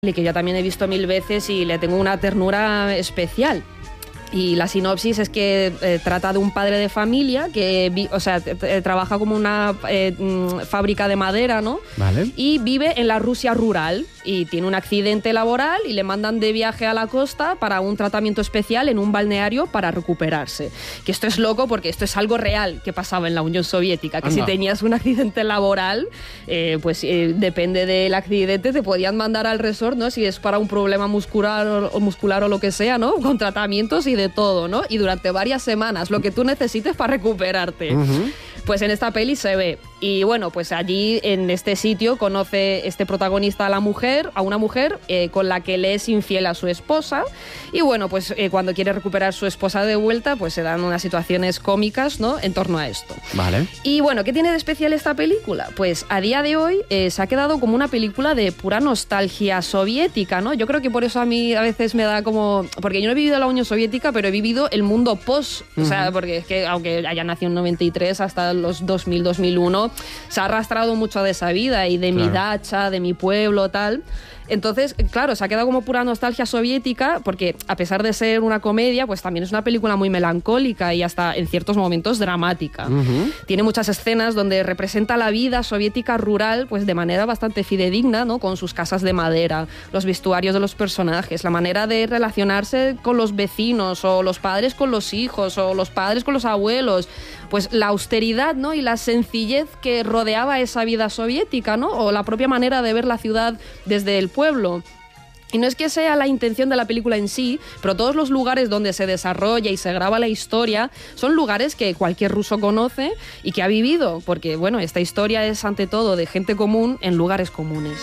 que yo también he visto 1000 veces y le tengo una ternura especial. Y la sinopsis es que trata de un padre de familia que trabaja como una fábrica de madera, ¿no? Vale. Y vive en la Rusia rural y tiene un accidente laboral y le mandan de viaje a la costa para un tratamiento especial en un balneario para recuperarse. Que esto es loco porque esto es algo real que pasaba en la Unión Soviética, que Anda. si tenías un accidente laboral, depende del accidente, te podían mandar al resort, ¿no? Si es para un problema muscular o lo que sea, ¿no? Con tratamientos y de todo, ¿no? Y durante varias semanas, lo que tú necesites para recuperarte. Uh-huh. Pues en esta peli se ve. Y bueno, pues allí en este sitio conoce este protagonista a una mujer con la que le es infiel a su esposa. Y bueno, pues cuando quiere recuperar su esposa de vuelta, pues se dan unas situaciones cómicas, ¿no? En torno a esto. Vale. Y bueno, ¿qué tiene de especial esta película? Pues a día de hoy se ha quedado como una película de pura nostalgia soviética, ¿no? Yo creo que por eso a mí a veces me da como... Porque yo no he vivido la Unión Soviética, pero he vivido el mundo post. O sea, porque es que aunque haya nacido en 93 hasta los 2000, 2001, se ha arrastrado mucho de esa vida y de mi dacha, de mi pueblo, tal. Entonces, claro, se ha quedado como pura nostalgia soviética porque a pesar de ser una comedia, pues también es una película muy melancólica y hasta en ciertos momentos dramática. Uh-huh. Tiene muchas escenas donde representa la vida soviética rural pues de manera bastante fidedigna, ¿no? Con sus casas de madera, los vestuarios de los personajes, la manera de relacionarse con los vecinos o los padres con los hijos o los padres con los abuelos, pues la austeridad, ¿no? Y la sencillez que rodeaba esa vida soviética, ¿no? O la propia manera de ver la ciudad desde el pueblo. Y no es que sea la intención de la película en sí, pero todos los lugares donde se desarrolla y se graba la historia son lugares que cualquier ruso conoce y que ha vivido, porque bueno, esta historia es ante todo de gente común en lugares comunes.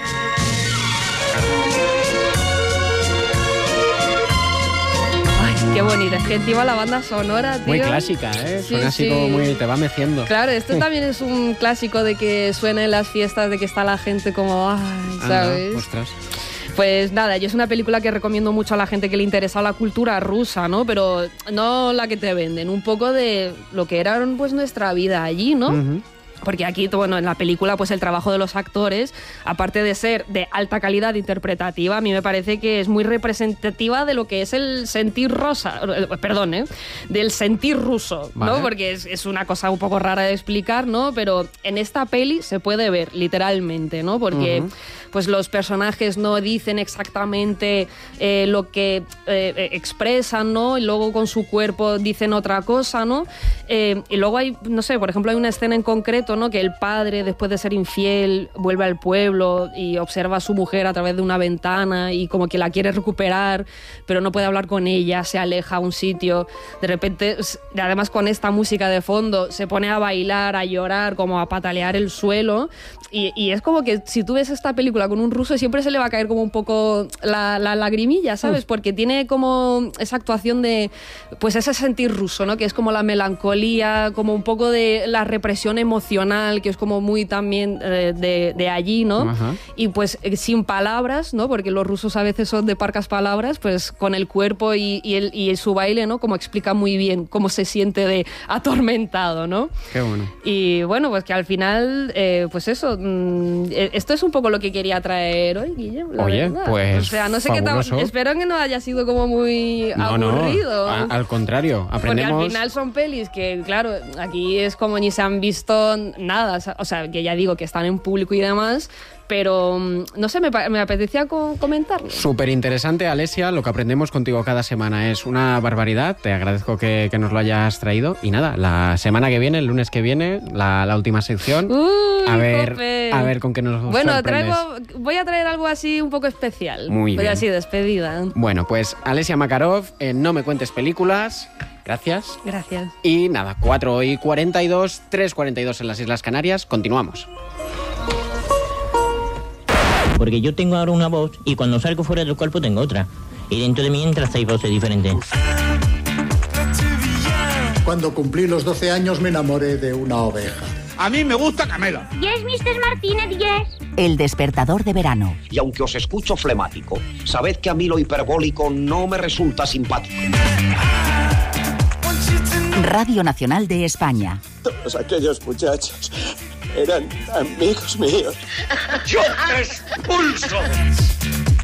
Qué bonita, es que encima la banda sonora, tío. Muy clásica, ¿eh? Sí, Suena así como muy... te va meciendo. Claro, esto también es un clásico de que suena en las fiestas, de que está la gente como... Ay, ¿sabes? Anda, ostras. Pues nada, yo es una película que recomiendo mucho a la gente que le interesa la cultura rusa, ¿no? Pero no la que te venden, un poco de lo que era pues nuestra vida allí, ¿no? Uh-huh. Porque aquí, bueno, en la película, pues el trabajo de los actores, aparte de ser de alta calidad interpretativa, a mí me parece que es muy representativa de lo que es el sentir del sentir ruso, ¿no? Vale. Porque es una cosa un poco rara de explicar, ¿no? Pero en esta peli se puede ver, literalmente, ¿no? Porque pues los personajes no dicen exactamente lo que expresan, ¿no? Y luego con su cuerpo dicen otra cosa, ¿no? Y luego hay, no sé, por ejemplo, hay una escena en concreto, ¿no? Que el padre, después de ser infiel, vuelve al pueblo y observa a su mujer a través de una ventana y como que la quiere recuperar, pero no puede hablar con ella, se aleja a un sitio. De repente, además con esta música de fondo, se pone a bailar, a llorar, como a patalear el suelo. Y es como que si tú ves esta película con un ruso, siempre se le va a caer como un poco la lagrimilla, ¿sabes? Porque tiene como esa actuación de, pues ese sentir ruso, ¿no? Que es como la melancolía, como un poco de la represión emocional, que es como muy también de allí, ¿no? Ajá. Y pues sin palabras, ¿no? Porque los rusos a veces son de parcas palabras, pues con el cuerpo y su baile, ¿no? Como explica muy bien cómo se siente de atormentado, ¿no? Qué bueno. Y bueno, pues que al final, pues eso, esto es un poco lo que quería traer hoy, Guillermo. Oye, verdad. pues o sea, no sé qué tal. Espero que no haya sido como muy aburrido. No, al contrario, aprendemos... Porque al final son pelis que, claro, aquí es como ni se han visto nada. O sea, que ya digo que están en público y demás, pero no sé, me apetecía comentarlo. Súper interesante, Alesia, lo que aprendemos contigo cada semana es una barbaridad. Te agradezco que nos lo hayas traído. Y nada, la semana que viene, el lunes que viene, la última sección. A ver con qué nos sorprendes. Voy a traer algo así un poco especial. Muy bien. Así, despedida. Bueno, pues Alesia Makarov, No me cuentes películas. Gracias. Gracias. Y nada, 4:42, 3:42 en las Islas Canarias. Continuamos. Porque yo tengo ahora una voz y cuando salgo fuera del cuerpo tengo otra. Y dentro de mí entran 6 voces diferentes. Cuando cumplí los 12 años me enamoré de una oveja. A mí me gusta Camela. Yes, Mr. Martínez, yes. El despertador de verano. Y aunque os escucho flemático, sabed que a mí lo hiperbólico no me resulta simpático. Radio Nacional de España. Todos aquellos muchachos eran amigos míos. ¡Yo te expulso!